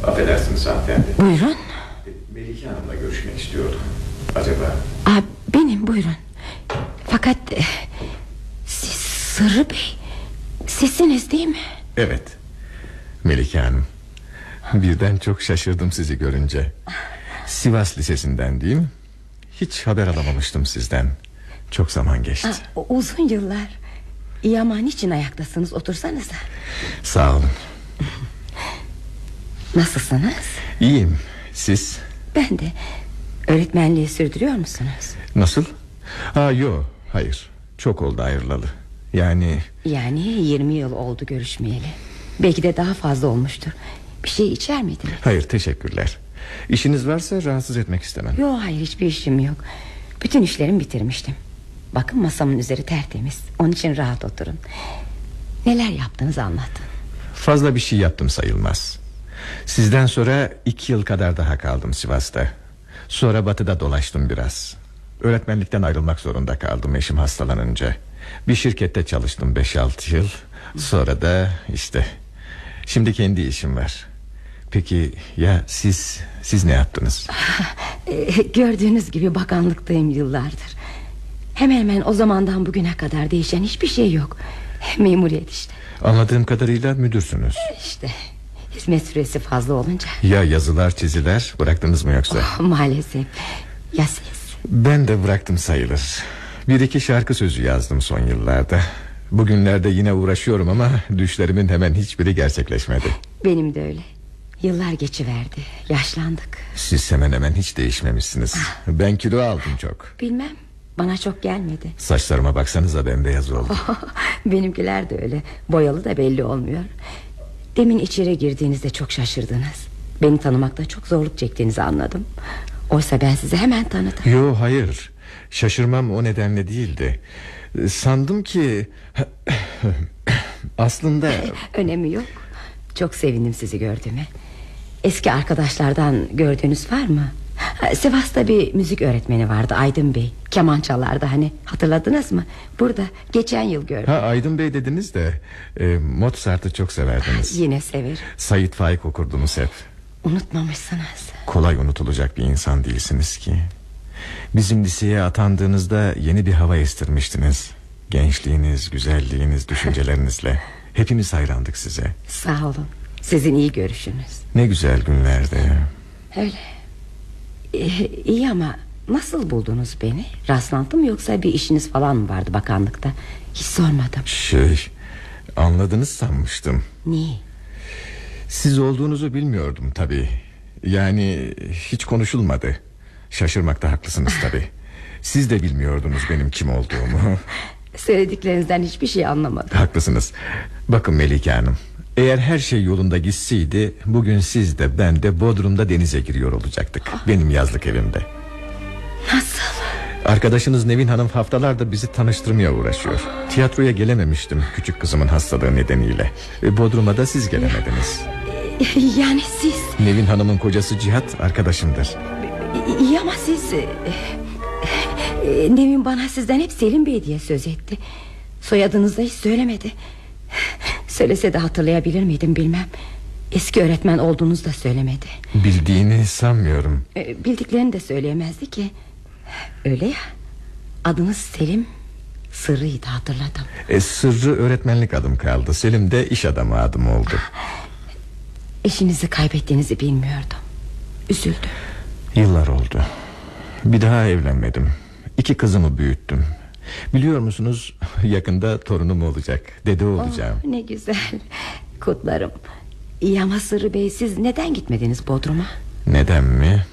Affedersiniz hanımefendi. Buyurun. Melike Hanım'la görüşmek istiyordum. Acaba? Benim, buyurun. Fakat siz Sırrı Bey, sizsiniz değil mi? Evet, Melike Hanım. Birden çok şaşırdım sizi görünce. Sivas Lisesi'nden değil mi? Hiç haber alamamıştım sizden. Çok zaman geçti. Uzun yıllar. İyi ama niçin ayaktasınız, otursanıza. Sağ olun. Nasılsınız? İyiyim, siz? Ben de. Öğretmenliği sürdürüyor musunuz? Nasıl? Yok, hayır. Çok oldu ayrılalı. Yani 20 yıl oldu görüşmeyeli. Belki de daha fazla olmuştur. Bir şey içer miydiniz? Hayır, teşekkürler. İşiniz varsa rahatsız etmek istemem. Yok, hayır, hiçbir işim yok. Bütün işlerimi bitirmiştim. Bakın masamın üzeri tertemiz. Onun için rahat oturun. Neler yaptınız anlatın. Fazla bir şey yaptım sayılmaz. Sizden sonra 2 yıl kadar daha kaldım Sivas'ta. Sonra Batı'da dolaştım biraz. Öğretmenlikten ayrılmak zorunda kaldım eşim hastalanınca. Bir şirkette çalıştım 5-6 yıl. Sonra da işte şimdi kendi işim var. Peki ya siz ne yaptınız? Gördüğünüz gibi bakanlıktayım yıllardır. Hemen hemen o zamandan bugüne kadar değişen hiçbir şey yok. Memuriyet işte. Anladığım kadarıyla müdürsünüz. İşte hizmet süresi fazla olunca. Ya yazılar çiziler bıraktınız mı yoksa? Maalesef. Ya siz? Ben de bıraktım sayılır. 1-2 şarkı sözü yazdım son yıllarda. Bugünlerde yine uğraşıyorum ama düşlerimin hemen hiçbiri gerçekleşmedi. Benim de öyle. Yıllar geçiverdi, yaşlandık. Siz hemen hemen hiç değişmemişsiniz. Ben kilo aldım çok. Bilmem, bana çok gelmedi. Saçlarıma baksanıza bembeyaz oldu. Benimkiler de öyle. Boyalı da belli olmuyor. Demin içeri girdiğinizde çok şaşırdınız. Beni tanımakta çok zorluk çektiğinizi anladım. Oysa ben sizi hemen tanıdım. Yo, hayır, şaşırmam o nedenle değildi. Sandım ki aslında önemi yok. Çok sevindim sizi gördüğüme. Eski arkadaşlardan gördüğünüz var mı? Sivas'ta bir müzik öğretmeni vardı, Aydın Bey. Keman çalardı hani, hatırladınız mı? Burada geçen yıl gördüm. Aydın Bey dediniz de Mozart'ı çok severdiniz. Yine severim. Sait Faik okurdunuz hep. Unutmamışsınız. Kolay unutulacak bir insan değilsiniz ki. Bizim liseye atandığınızda yeni bir hava estirmiştiniz. Gençliğiniz, güzelliğiniz, düşüncelerinizle. Hepimiz hayrandık size. Sağ olun. Sizin iyi görüşünüz. Ne güzel günlerdi. Öyle. İyi ama nasıl buldunuz beni? Rastlantı mı yoksa bir işiniz falan mı vardı bakanlıkta? Hiç sormadım. Anladınız sanmıştım. Niye? Siz olduğunuzu bilmiyordum tabii. Yani hiç konuşulmadı. Şaşırmakta haklısınız tabii. Siz de bilmiyordunuz benim kim olduğumu. Söylediklerinizden hiçbir şey anlamadım. Haklısınız. Bakın Melike Hanım, eğer her şey yolunda gitseydi bugün siz de ben de Bodrum'da denize giriyor olacaktık. Benim yazlık evimde. Nasıl? Arkadaşınız Nevin Hanım haftalardır bizi tanıştırmaya uğraşıyor. Tiyatroya gelememiştim küçük kızımın hastalığı nedeniyle. Bodrum'a da siz gelemediniz. Yani siz... Nevin Hanım'ın kocası Cihat arkadaşımdır. İyi ama siz... Nevin bana sizden hep Selim Bey diye söz etti. Soyadınızı da hiç söylemedi. Söylese de hatırlayabilir miydim bilmem. Eski öğretmen olduğunuzu da söylemedi. Bildiğini sanmıyorum. Bildiklerini de söyleyemezdi ki. Öyle ya. Adınız Selim, Sırrı'ydı, hatırladım. Sırrı öğretmenlik adım kaldı. Selim de iş adamı adım oldu. Eşinizi kaybettiğinizi bilmiyordum. Üzüldüm. Yıllar oldu. Bir daha evlenmedim. 2 kızımı büyüttüm. Biliyor musunuz, yakında torunum olacak. Dede olacağım. Ne güzel. Kutlarım. İyi ama Sırrı Bey, siz neden gitmediniz Bodrum'a? Neden mi?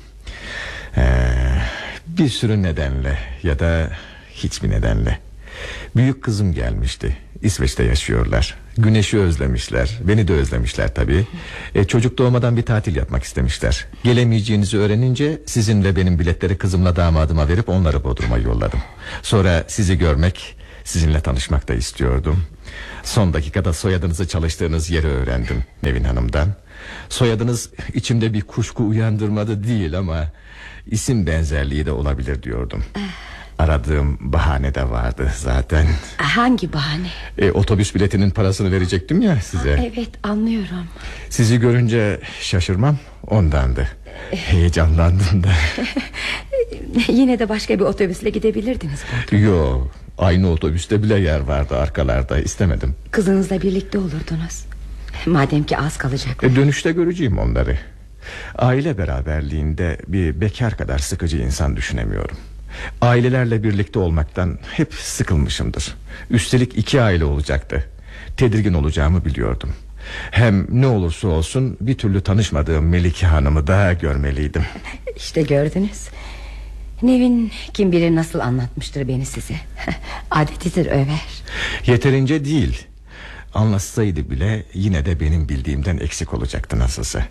Bir sürü nedenle ya da hiçbir nedenle. Büyük kızım gelmişti. İsveç'te yaşıyorlar. Güneşi özlemişler. Beni de özlemişler tabii. Çocuk doğmadan bir tatil yapmak istemişler. Gelemeyeceğinizi öğrenince sizin ve benim biletleri kızımla damadıma verip onları Bodrum'a yolladım. Sonra sizi görmek, sizinle tanışmak da istiyordum. Son dakikada soyadınızı çalıştığınız yeri öğrendim Nevin Hanım'dan. Soyadınız içimde bir kuşku uyandırmadı değil ama isim benzerliği de olabilir diyordum. Aradığım bahane de vardı zaten. Hangi bahane? Otobüs biletinin parasını verecektim ya size. Evet, anlıyorum. Sizi görünce şaşırmam ondandı. Heyecanlandım da. Yine de başka bir otobüsle gidebilirdiniz. Yo, aynı otobüste bile yer vardı arkalarda, istemedim. Kızınızla birlikte olurdunuz. Madem ki az kalacak. Dönüşte göreceğim onları. Aile beraberliğinde bir bekar kadar sıkıcı insan düşünemiyorum. Ailelerle birlikte olmaktan hep sıkılmışımdır. Üstelik 2 aile olacaktı. Tedirgin olacağımı biliyordum. Hem ne olursa olsun bir türlü tanışmadığım Melike Hanım'ı da görmeliydim. İşte gördünüz. Nevin kim bilir nasıl anlatmıştır beni size. Adetidir över. Yeterince değil. Anlatsaydı bile yine de benim bildiğimden eksik olacaktı nasılsa.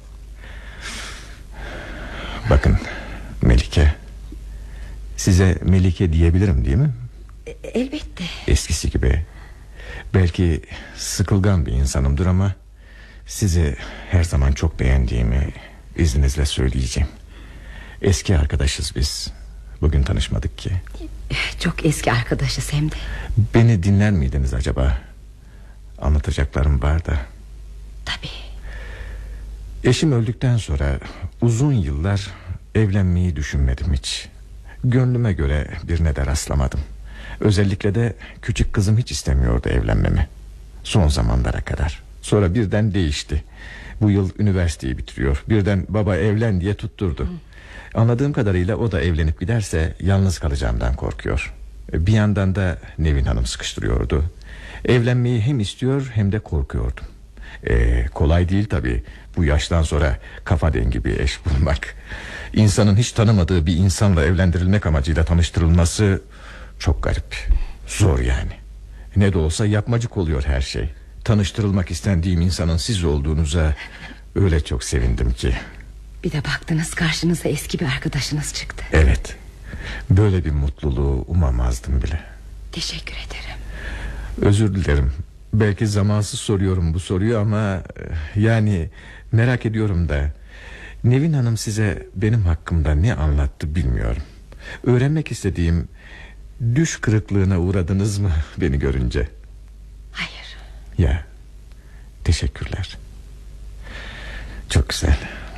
Bakın Melike, size Melike diyebilirim değil mi? Elbette. Eskisi gibi. Belki sıkılgan bir insanımdır ama sizi her zaman çok beğendiğimi izninizle söyleyeceğim. Eski arkadaşız biz. Bugün tanışmadık ki. Çok eski arkadaşız hem de. Beni dinler miydiniz acaba? Anlatacaklarım var da. Tabii. Eşim öldükten sonra uzun yıllar evlenmeyi düşünmedim hiç. Gönlüme göre birine de rastlamadım. Özellikle de küçük kızım hiç istemiyordu evlenmemi. Son zamanlara kadar. Sonra birden değişti. Bu yıl üniversiteyi bitiriyor. Birden baba evlen diye tutturdu. Anladığım kadarıyla o da evlenip giderse yalnız kalacağımdan korkuyor. Bir yandan da Nevin Hanım sıkıştırıyordu. Evlenmeyi hem istiyor hem de korkuyordum. Kolay değil tabii. Bu yaştan sonra kafa dengi bir eş bulmak. İnsanın hiç tanımadığı bir insanla evlendirilmek amacıyla tanıştırılması çok garip. Zor yani. Ne de olsa yapmacık oluyor her şey. Tanıştırılmak istendiğim insanın siz olduğunuza öyle çok sevindim ki. Bir de baktınız karşınıza eski bir arkadaşınız çıktı. Evet. Böyle bir mutluluğu umamazdım bile. Teşekkür ederim. Özür dilerim. Belki zamansız soruyorum bu soruyu ama yani merak ediyorum da. Nevin Hanım size benim hakkımda ne anlattı bilmiyorum. Öğrenmek istediğim, düş kırıklığına uğradınız mı beni görünce? Hayır. Ya, teşekkürler. Çok güzel.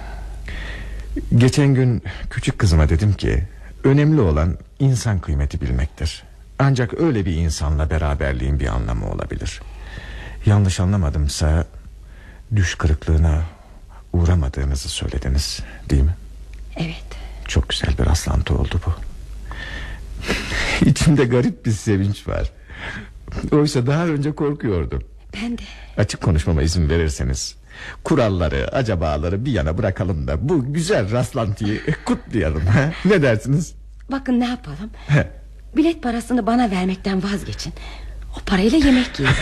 Geçen gün küçük kızıma dedim ki önemli olan insan kıymeti bilmektir. Ancak öyle bir insanla beraberliğin bir anlamı olabilir. Yanlış anlamadımsa düş kırıklığına uğramadığınızı söylediniz, değil mi? Evet. Çok güzel bir rastlantı oldu bu. İçimde garip bir sevinç var. Oysa daha önce korkuyordum. Ben de. Açık konuşmama izin verirseniz, kuralları, acabaları bir yana bırakalım da bu güzel rastlantıyı kutlayalım. Ne dersiniz? Bakın ne yapalım. Bilet parasını bana vermekten vazgeçin. O parayla yemek yiyin.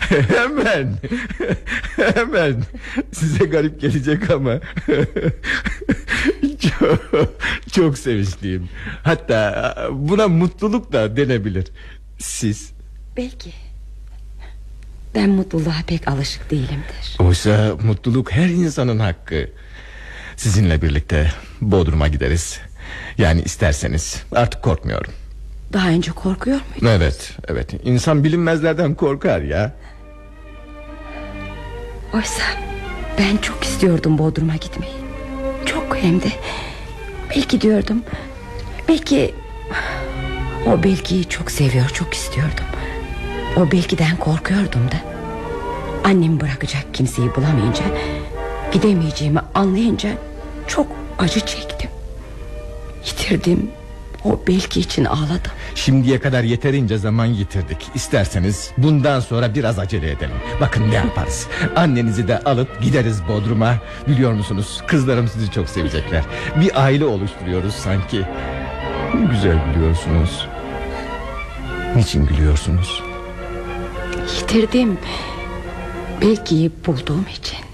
Hemen. Size garip gelecek ama çok sevinçliyim. Hatta buna mutluluk da denebilir. Siz? Belki. Ben mutluluğa pek alışık değilimdir. Oysa mutluluk her insanın hakkı. Sizinle birlikte Bodrum'a gideriz. Yani isterseniz, artık korkmuyorum. Daha önce korkuyor muydun? Evet. İnsan bilinmezlerden korkar ya. Oysa ben çok istiyordum Bodrum'a gitmeyi. Çok hem de. Belki diyordum. Belki o belkiyi çok seviyor, çok istiyordum. O belkiden korkuyordum da. Annemi bırakacak kimseyi bulamayınca, gidemeyeceğimi anlayınca çok acı çektim. Yitirdim. O belki için ağladım. Şimdiye kadar yeterince zaman yitirdik. İsterseniz bundan sonra biraz acele edelim. Bakın ne yaparız. Annenizi de alıp gideriz Bodrum'a. Biliyor musunuz, kızlarım sizi çok sevecekler. Bir aile oluşturuyoruz sanki. Ne güzel gülüyorsunuz. Niçin gülüyorsunuz? Yitirdim. Belki bulduğum için.